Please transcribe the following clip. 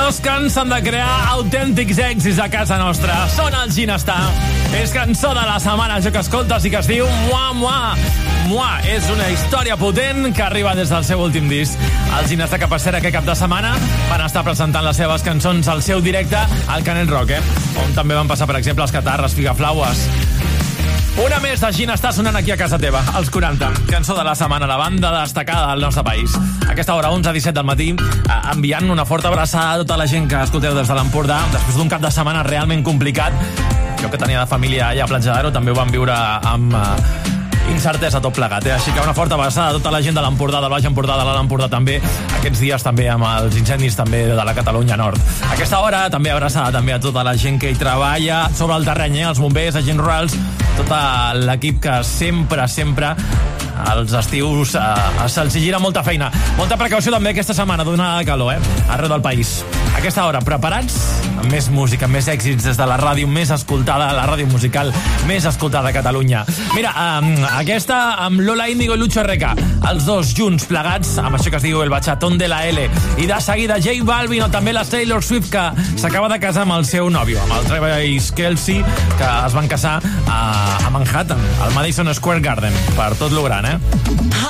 els que ens han de crear autèntics èxits a casa nostra. Són el Ginestar. És cançó de la setmana, això que escoltes i que es diu Mua Mua. Mua és una història potent que arriba des del seu últim disc. El Ginestar, que per cert aquest cap de setmana van estar presentant les seves cançons al seu directe al Canet Rock, on també van passar, per exemple, els Catarres, Figaflaues. Una més de Ginestar sonant aquí a casa teva, als 40. Cançó de la setmana, la banda destacada del nostre país. A aquesta hora, 11:17 del matí, enviant una forta abraçada a tota la gent que escolteu des de l'Empordà, després d'un cap de setmana realment complicat. Jo, que tenia de família allà a Platja d'Aro, també ho vam viure amb incertesa tot plegat, Així que una forta abraçada a tota la gent de l'Empordà, del Baix Empordà, de l'Alt Empordà també, aquests dies també amb els incendis també de la Catalunya Nord. A aquesta hora també abraçada també a tota la gent que hi treballa sobre el terreny, els bombers, agents rurals, tot l'equip que sempre als estius se'ls gira molta feina. Molta precaució també aquesta setmana, donada de calor, arreu del país. A aquesta hora, preparats? Amb més música, més èxits des de la ràdio més escoltada, la ràdio musical més escoltada a Catalunya. Mira, aquesta amb Lola Índigo i Lucho RK, els dos junts plegats amb això que es diu El Bachatón de la L. I de seguida J Balvin o també la Taylor Swift, que s'acaba de casar amb el seu nòvio, amb el Travis Kelce, que es van casar a Manhattan, al Madison Square Garden, per tot lo gran,